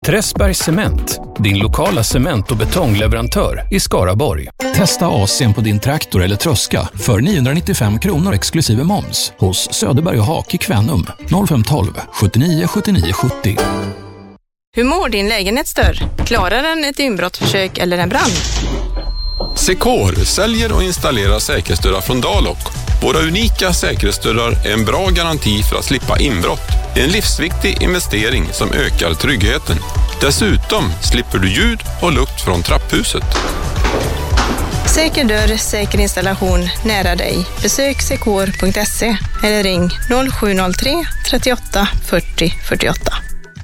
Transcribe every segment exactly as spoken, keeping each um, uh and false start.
Träsbergs Cement, din lokala cement- och betongleverantör i Skaraborg. Testa A C på din traktor eller tröska för niohundranittiofem kronor exklusive moms hos Söderberg och Hak i Kvänum. noll fem ett två sjuttionio sjuttionio sjuttio. Hur mår din lägenhetsdörr? Klarar den ett inbrottsförsök eller en brand? Secor säljer och installerar säkerhetsdörrar från Dalok. Våra unika säkerhetsdörrar är en bra garanti för att slippa inbrott. Det är en livsviktig investering som ökar tryggheten. Dessutom slipper du ljud och lukt från trapphuset. Säker dörr, säker installation nära dig. Besök secor punkt se eller ring noll sju noll tre trettioåtta fyrtio fyrtioåtta.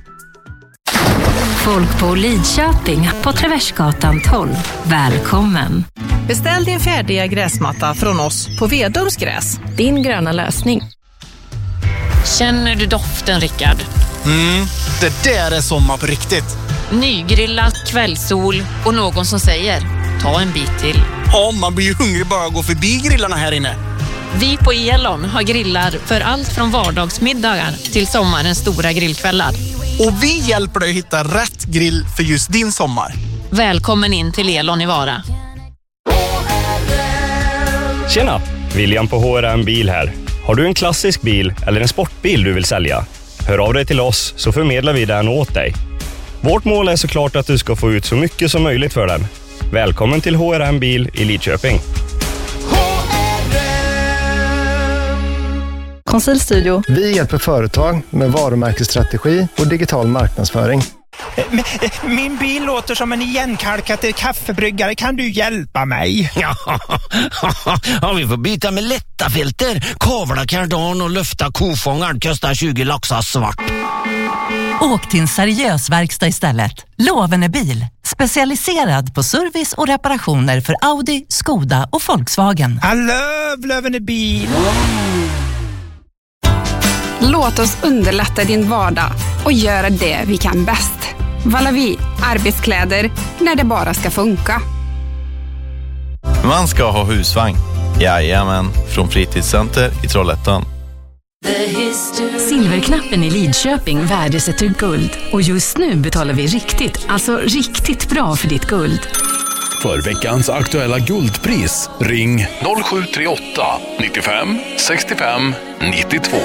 Folk på Lidköping på Traversgatan tolv. Välkommen! Beställ din färdiga gräsmatta från oss på Vedums gräs. Din gröna lösning. Känner du doften, Rickard? Mm, det där är sommar på riktigt. Nygrillat, kvällssol och någon som säger, ta en bit till. Ja, man blir ju hungrig bara att gå förbi grillarna här inne. Vi på Elon har grillar för allt från vardagsmiddagar till sommarens stora grillkvällar. Och vi hjälper dig att hitta rätt grill för just din sommar. Välkommen in till Elon i Vara. Tjena, William på H R M Bil här. Har du en klassisk bil eller en sportbil du vill sälja? Hör av dig till oss så förmedlar vi den åt dig. Vårt mål är såklart att du ska få ut så mycket som möjligt för den. Välkommen till H R M Bil i Lidköping. Konsultstudio. Vi hjälper företag med varumärkesstrategi och digital marknadsföring. Min bil låter som en igenkalkad kaffebryggare. Kan du hjälpa mig? Ja, vi får byta med lätta filter. Kavla kardan och lyfta kofångaren kostar tjugo laxar svart. Åk till en seriös verkstad istället. Lovene bil. Specialiserad på service och reparationer för Audi, Skoda och Volkswagen. I love Lovene bil. Låt oss underlätta din vardag och göra det vi kan bäst. Valavi, arbetskläder när det bara ska funka. Man ska ha husvagn. Jajamän, från Fritidscenter i Trollhättan. Silverknappen i Lidköping värdesätter guld. Och just nu betalar vi riktigt, alltså riktigt bra för ditt guld. För veckans aktuella guldpris, ring noll sju tre åtta nittiofem sextiofem nittiotvå.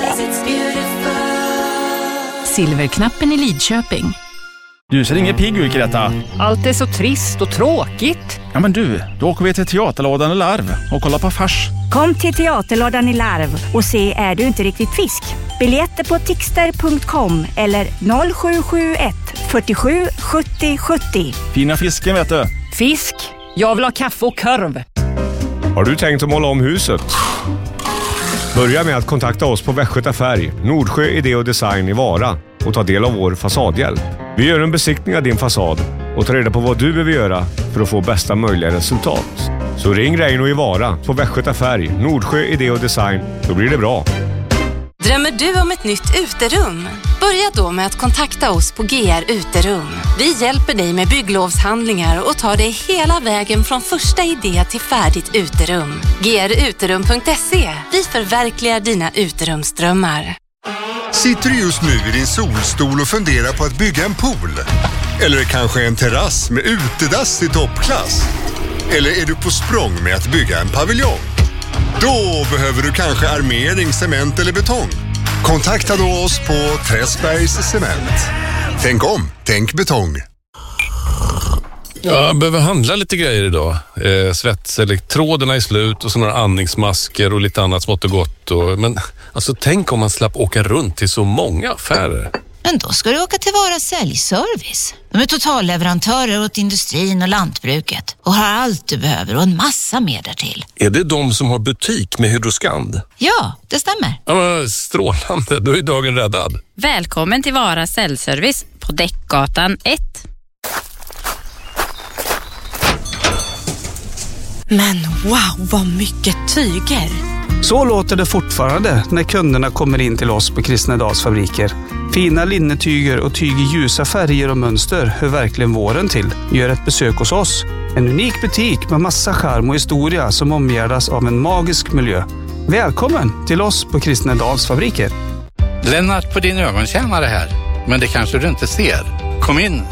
Silverknappen i Lidköping. Du ser ingen pigg ut, Greta. Allt är så trist och tråkigt. Ja, men du, då åker vi till Teaterlådan i Larv och kollar på fars. Kom till Teaterlådan i Larv och se Är du inte riktigt fisk? Biljetter på tixter punkt com eller noll sju sju ett fyrtiosju sjuttio sjuttio. Fina fisken, vet du. Fisk? Jag vill ha kaffe och korv. Har du tänkt att måla om huset? Börja med att kontakta oss på Västgöta Färg, Nordsjö Idé och Design i Vara och ta del av vår fasadhjälp. Vi gör en besiktning av din fasad och tar reda på vad du behöver göra för att få bästa möjliga resultat. Så ring Reino i Vara på Västgöta Färg, Nordsjö Idé och Design, då blir det bra. Drömmer du om ett nytt uterum? Börja då med att kontakta oss på G R Uterum. Vi hjälper dig med bygglovshandlingar och tar dig hela vägen från första idé till färdigt uterum. G R uterum punkt se. Vi förverkligar dina uterumsdrömmar. Sitter du just nu i din solstol och funderar på att bygga en pool? Eller kanske en terrass med utedass i toppklass? Eller är du på språng med att bygga en paviljong? Då behöver du kanske armering, cement eller betong. Kontakta då oss på Träsbergs Cement. Tänk om, tänk betong. Jag behöver handla lite grejer idag. Eh, Svetselektroderna är slut och så några andningsmasker och lite annat smått och gott. Och, men alltså tänk om man slapp åka runt till så många affärer. Men då ska du åka till Vara säljservice. De är totalleverantörer åt industrin och lantbruket och har allt du behöver och en massa mer därtill. Är det de som har butik med Hydroskand? Ja, det stämmer. Ja, men strålande, då är dagen räddad. Välkommen till Vara säljservice på Däckgatan ett. Men wow, vad mycket tyger! Så låter det fortfarande när kunderna kommer in till oss på Kristnedals fabriker. Fina linnetyger och tyg i ljusa färger och mönster hör verkligen våren till. Gör ett besök hos oss. En unik butik med massa charm och historia som omgärdas av en magisk miljö. Välkommen till oss på Kristnedals fabriker. Lennart på din ögontjänare här, men det kanske du inte ser. Kom in.